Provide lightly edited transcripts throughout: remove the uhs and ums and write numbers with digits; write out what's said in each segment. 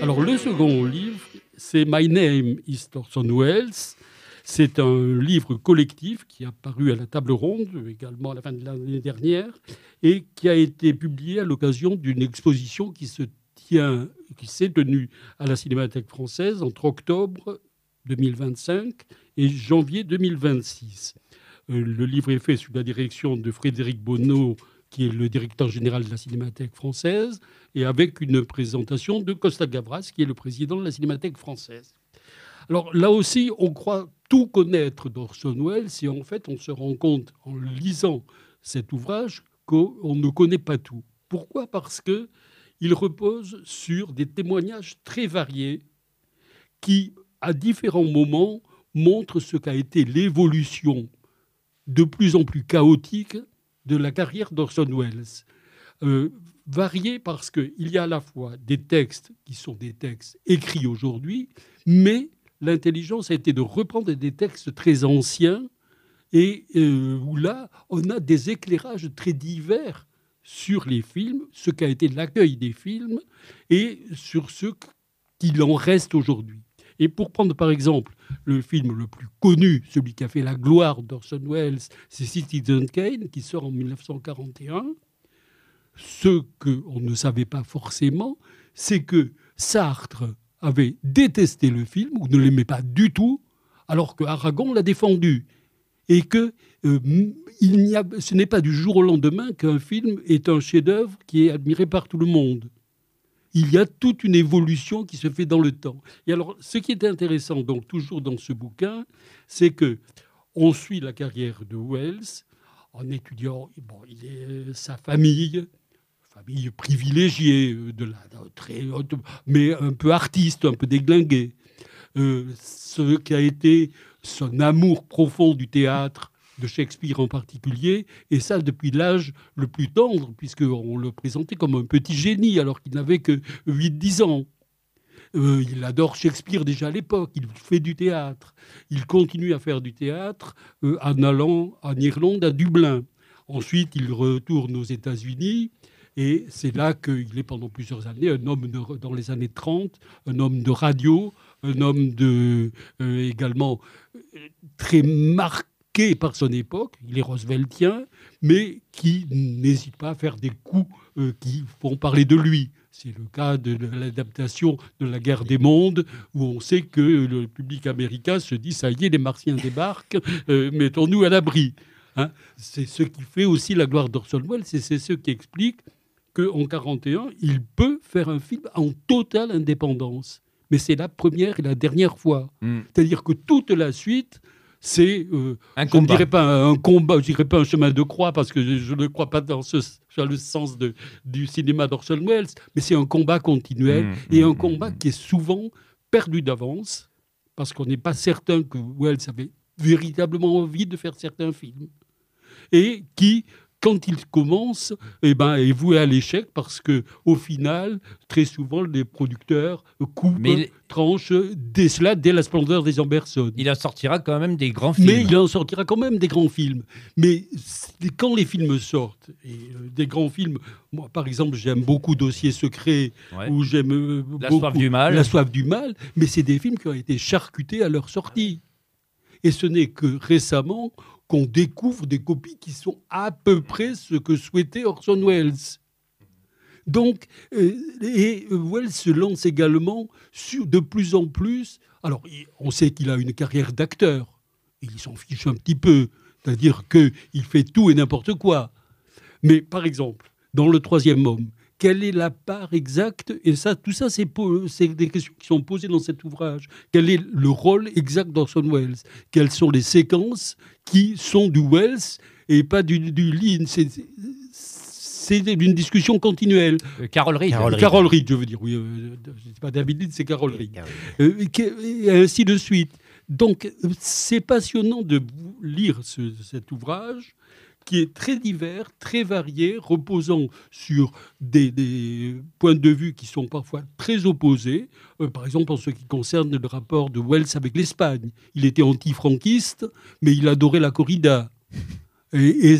Alors, le second livre, c'est My Name is Orson Welles. C'est un livre collectif qui est apparu à la Table Ronde, également à la fin de l'année dernière, et qui a été publié à l'occasion d'une exposition qui s'est tenue à la Cinémathèque française entre octobre 2025 et janvier 2026. Le livre est fait sous la direction de Frédéric Bonneau, qui est le directeur général de la Cinémathèque française, et avec une présentation de Costa Gavras, qui est le président de la Cinémathèque française. Alors là aussi, on croit tout connaître d'Orson Welles, et en fait, on se rend compte en lisant cet ouvrage qu'on ne connaît pas tout. Pourquoi ? Parce qu'il repose sur des témoignages très variés qui, à différents moments, montrent ce qu'a été l'évolution de plus en plus chaotique de la carrière d'Orson Welles. Variés parce qu'il y a à la fois des textes qui sont des textes écrits aujourd'hui, mais l'intelligence a été de reprendre des textes très anciens et où là, on a des éclairages très divers sur les films, ce qu'a été l'accueil des films et sur ce qu'il en reste aujourd'hui. Et pour prendre par exemple le film le plus connu, celui qui a fait la gloire d'Orson Welles, c'est Citizen Kane, qui sort en 1941. Ce qu'on ne savait pas forcément, c'est que Sartre avait détesté le film, ou ne l'aimait pas du tout, alors que Aragon l'a défendu. Et que ce n'est pas du jour au lendemain qu'un film est un chef-d'œuvre qui est admiré par tout le monde. Il y a toute une évolution qui se fait dans le temps. Et alors, ce qui est intéressant, donc, toujours dans ce bouquin, c'est qu'on suit la carrière de Welles en étudiant sa famille privilégiée, très haute, mais un peu artiste, un peu déglingué. Ce qui a été son amour profond du théâtre, de Shakespeare en particulier, et ça depuis l'âge le plus tendre, puisqu'on le présentait comme un petit génie alors qu'il n'avait que 8-10 ans. Il adore Shakespeare déjà à l'époque, il fait du théâtre. Il continue à faire du théâtre en allant en Irlande, à Dublin. Ensuite, il retourne aux États-Unis, et c'est là qu'il est pendant plusieurs années un homme dans les années 30, un homme de radio, un homme également très marqué par son époque, il est rooseveltien, mais qui n'hésite pas à faire des coups qui font parler de lui. C'est le cas de l'adaptation de La Guerre des Mondes, où on sait que le public américain se dit « ça y est, les Martiens débarquent, mettons-nous à l'abri ». C'est ce qui fait aussi la gloire d'Orson Welles, et c'est ce qui explique qu'en 1941, il peut faire un film en totale indépendance. Mais c'est la première et la dernière fois. C'est-à-dire que toute la suite, c'est, je ne dirais pas un combat, je ne dirais pas un chemin de croix, parce que je ne crois pas dans le sens du cinéma d'Orson Welles, mais c'est un combat continuel, et un combat qui est souvent perdu d'avance, parce qu'on n'est pas certain que Welles avait véritablement envie de faire certains films, et qui, quand il commence, est voué à l'échec, parce qu'au final, très souvent, les producteurs coupent, tranchent dès La Splendeur des Amberson. Il en sortira quand même des grands films. Mais il en sortira quand même des grands films. Mais quand les films sortent, et des grands films, moi, par exemple, j'aime beaucoup Dossier secret, ou j'aime beaucoup La Soif du mal, mais c'est des films qui ont été charcutés à leur sortie. Et ce n'est que récemment qu'on découvre des copies qui sont à peu près ce que souhaitait Orson Welles. Donc, et Welles se lance également de plus en plus. Alors, on sait qu'il a une carrière d'acteur. Il s'en fiche un petit peu. C'est-à-dire qu'il fait tout et n'importe quoi. Mais, par exemple, dans Le Troisième Homme, quelle est la part exacte ? Et ça, tout ça, c'est des questions qui sont posées dans cet ouvrage. Quel est le rôle exact d'Orson Welles ? Quelles sont les séquences qui sont du Welles et pas du Lean ? C'est une discussion continuelle. Carol Reed, je veux dire. Oui, c'est pas David Lean, c'est Carol Reed. Et ainsi de suite. Donc, c'est passionnant de lire cet ouvrage, qui est très divers, très varié, reposant sur des points de vue qui sont parfois très opposés. Par exemple, en ce qui concerne le rapport de Welles avec l'Espagne. Il était anti-franquiste, mais il adorait la corrida. Et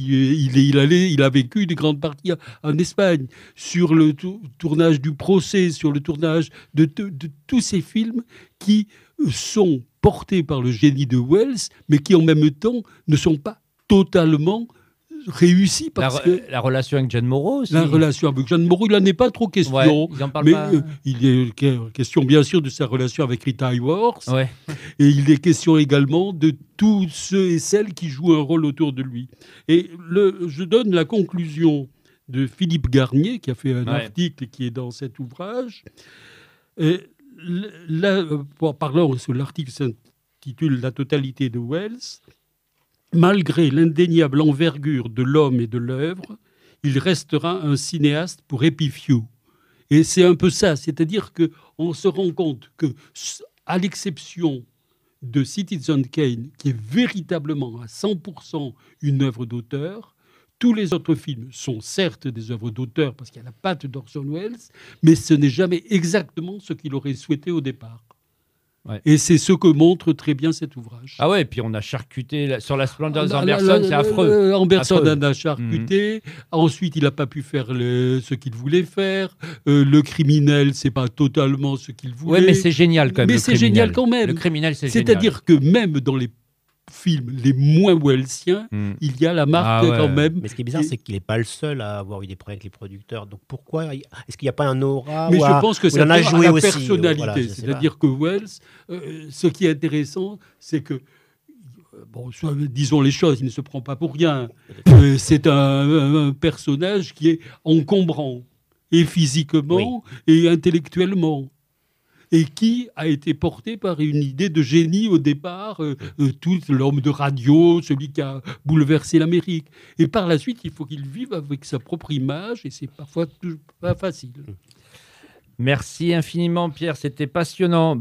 il a vécu une grande partie en Espagne, sur le tournage du Procès, sur le tournage de tous ces films qui sont portés par le génie de Wells, mais qui en même temps ne sont pas totalement réussi parce que la relation avec John Morrow aussi. La relation avec John Morrow, il n'en est pas trop question. Ouais, ils en parlent mais pas. Il est question bien sûr de sa relation avec Rita Hayworth. Ouais. Et il est question également de tous ceux et celles qui jouent un rôle autour de lui. Et je donne la conclusion de Philippe Garnier, qui a fait un article qui est dans cet ouvrage. Et là, parlant, l'article s'intitule « La totalité de Wells ». Malgré l'indéniable envergure de l'homme et de l'œuvre, il restera un cinéaste pour épiphéo. Et c'est un peu ça, c'est-à-dire qu'on se rend compte que, à l'exception de Citizen Kane, qui est véritablement à 100% une œuvre d'auteur, tous les autres films sont certes des œuvres d'auteur parce qu'il y a la patte d'Orson Welles, mais ce n'est jamais exactement ce qu'il aurait souhaité au départ. Ouais. Et c'est ce que montre très bien cet ouvrage. Ah ouais, et puis on a charcuté sur la splendeur d'Amberson, c'est affreux. Amberson en a charcuté. Ensuite, il n'a pas pu faire ce qu'il voulait faire. Le criminel, c'est pas totalement ce qu'il voulait. Ouais, mais c'est génial quand même. Mais c'est génial quand même. Le criminel, c'est génial. C'est-à-dire que même dans les films les moins wellsiens, il y a la marque quand même. Mais ce qui est bizarre, c'est qu'il n'est pas le seul à avoir eu des problèmes avec les producteurs. Donc pourquoi est-ce qu'il n'y a pas un aura? Mais je pense que ça a joué à la personnalité. Voilà, c'est-à-dire que Wells, ce qui est intéressant, c'est que, disons les choses, il ne se prend pas pour rien. C'est un personnage qui est encombrant, et physiquement, et intellectuellement. Et qui a été porté par une idée de génie au départ, tout l'homme de radio, celui qui a bouleversé l'Amérique. Et par la suite, il faut qu'il vive avec sa propre image, et c'est parfois pas facile. Merci infiniment, Pierre, c'était passionnant.